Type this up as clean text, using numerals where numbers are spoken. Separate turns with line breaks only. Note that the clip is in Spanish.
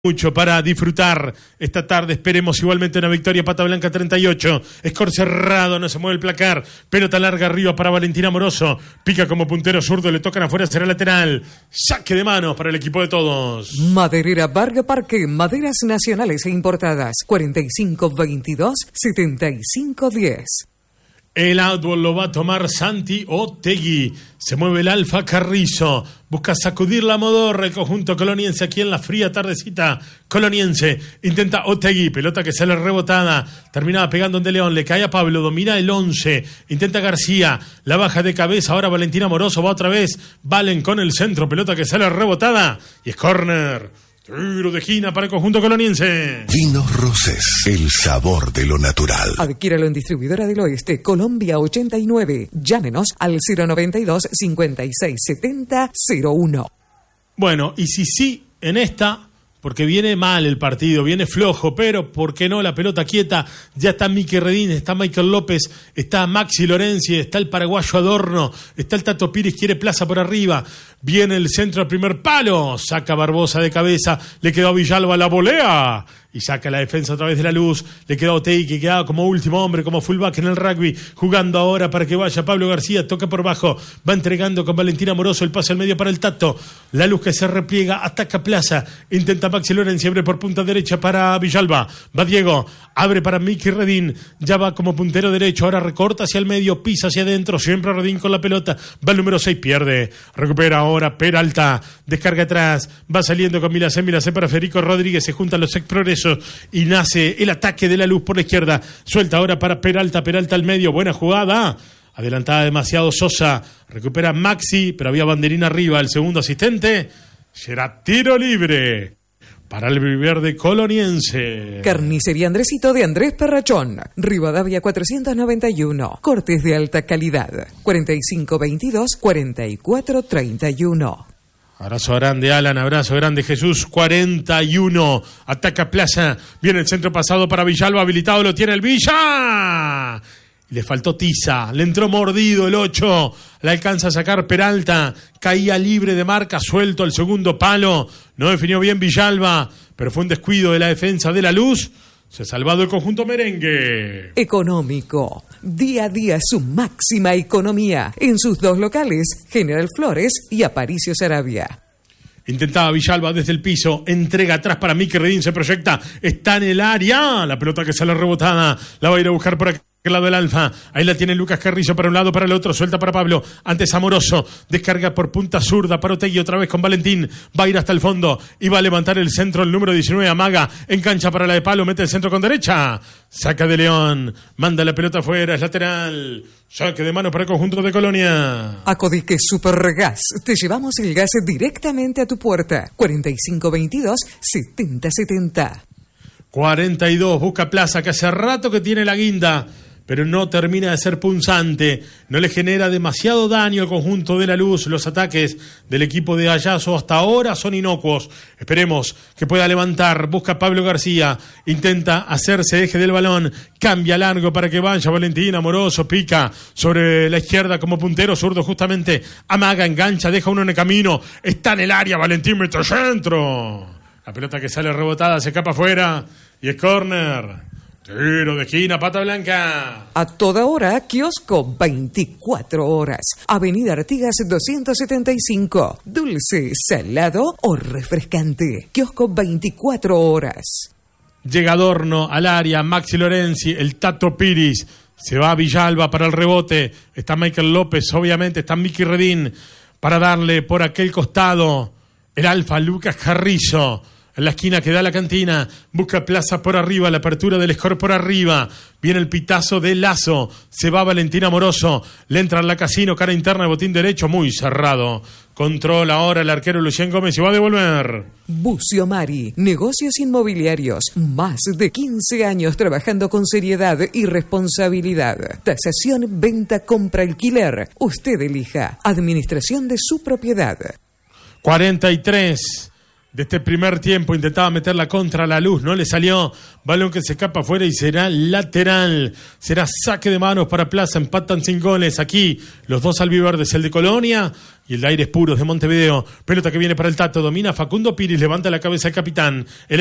Mucho para disfrutar esta tarde. Esperemos igualmente una victoria. Pata Blanca 38. Score cerrado, no se mueve el placar. Pelota larga arriba para Valentín Amoroso. Pica como puntero zurdo, le tocan afuera, será lateral. Saque de manos para el equipo de todos.
Maderera Varga Parque, maderas nacionales e importadas. 4522-7510.
El outball lo va a tomar Santi Otegui. Se mueve el Alfa Carrizo. Busca sacudir la modorra el conjunto coloniense aquí en la fría tardecita coloniense. Intenta Otegui, pelota que sale rebotada. Terminaba pegando en De León, le cae a Pablo, domina el 11. Intenta García, la baja de cabeza. Ahora Valentín Amoroso va otra vez. Valen con el centro, pelota que sale rebotada. Y es córner. Tiro de esquina para el conjunto coloniense.
Vinos Rosés, el sabor de lo natural.
Adquiéralo en Distribuidora del Oeste, Colombia 89. Llámenos al 092-5670-01.
Bueno, y si sí, en esta, porque viene mal el partido, viene flojo, pero ¿por qué no? La pelota quieta, ya está Miki Redín, está Michael López, está Maxi Lorenzi, está el paraguayo Adorno, está el Tato Pires, quiere plaza por arriba, viene el centro al primer palo, saca Barbosa de cabeza, le quedó a Villalba, la volea, y saca la defensa a través de la luz, le quedó a Otei, que quedaba como último hombre, como fullback en el rugby, jugando ahora para que vaya Pablo García, toca por bajo, va entregando con Valentín Amoroso, el pase al medio para el Tato, la luz que se repliega, ataca Plaza, intenta Maxi Lorenzi, abre por punta derecha para Villalba, va Diego, abre para Miki Redín, ya va como puntero derecho, ahora recorta hacia el medio, pisa hacia adentro, siempre Redín con la pelota, va el número 6, pierde, recupera ahora Peralta, descarga atrás, va saliendo con Milacé para Federico Rodríguez, se juntan los ex progresos y nace el ataque de la luz por la izquierda, suelta ahora para Peralta al medio, buena jugada, adelantada demasiado Sosa, recupera Maxi, pero había banderín arriba, el segundo asistente, será tiro libre para el verde coloniense.
Carnicería Andresito de Andrés Perrachón, Rivadavia 491, cortes de alta calidad, 4522-4431.
Abrazo grande Alan, abrazo grande Jesús, 41, ataca Plaza, viene el centro pasado para Villalba, habilitado lo tiene el Villa, le faltó tiza, le entró mordido el 8, la alcanza a sacar Peralta, caía libre de marca, suelto al segundo palo, no definió bien Villalba, pero fue un descuido de la defensa de la luz. Se ha salvado el conjunto merengue.
Económico. Día a día su máxima economía. En sus dos locales, General Flores y Aparicio Saravia.
Intentaba Villalba desde el piso. Entrega atrás para Miki Redín. Se proyecta. Está en el área. La pelota que sale rebotada. La va a ir a buscar por aquí. El lado del Alfa, ahí la tiene Lucas Carrizo para un lado, para el otro, suelta para Pablo, antes Amoroso, descarga por punta zurda para Otegui, otra vez con Valentín, va a ir hasta el fondo y va a levantar el centro, el número 19, Amaga, engancha para la de Palo, mete el centro con derecha, saca de León, manda la pelota afuera, es lateral, saque de mano para el conjunto de Colonia.
Acodique Supergas, te llevamos el gas directamente a tu puerta, 4522-7070.
42, busca Plaza, que hace rato que tiene la guinda, pero no termina de ser punzante, no le genera demasiado daño al conjunto de la luz, los ataques del equipo de Ayazo hasta ahora son inocuos, esperemos que pueda levantar, busca Pablo García, intenta hacerse eje del balón, cambia largo para que vaya Valentín Amoroso, pica sobre la izquierda como puntero zurdo justamente, Amaga, engancha, deja uno en el camino, está en el área, Valentín mete el centro, la pelota que sale rebotada, se escapa afuera y es córner. Tiro de esquina, Pata Blanca.
A toda hora, kiosco 24 horas. Avenida Artigas 275. Dulce, salado o refrescante. Kiosco 24 horas.
Llega Adorno al área, Maxi Lorenzi, el Tato Piris. Se va a Villalba para el rebote. Está Michael López, obviamente. Está Miki Redín para darle por aquel costado. El Alfa, Lucas Carrizo. En la esquina que da la cantina, busca Plaza por arriba, la apertura del score por arriba, viene el pitazo de Lazo, se va Valentín Amoroso, le entra en la Casino, cara interna, botín derecho, muy cerrado, controla ahora el arquero Lucián Gómez y va a devolver.
Bucio Mari, negocios inmobiliarios, más de 15 años trabajando con seriedad y responsabilidad, tasación, venta, compra, alquiler, usted elija, administración de su propiedad.
43. de este primer tiempo. Intentaba meterla contra la luz, no le salió. Balón que se escapa afuera y será lateral. Será saque de manos para Plaza. Empatan sin goles aquí los dos albiverdes, el de Colonia y el de Aires Puros de Montevideo. Pelota que viene para el Tato. Domina Facundo Piris. Levanta la cabeza el capitán.